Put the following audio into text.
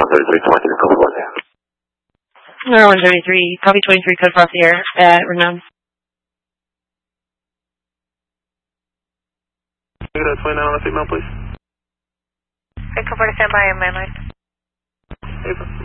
133, copy code there. Number 133, copy 23, code across the air at Renown. Can I get a 29 on the female, please? Hey, convert to standby on mainline. April.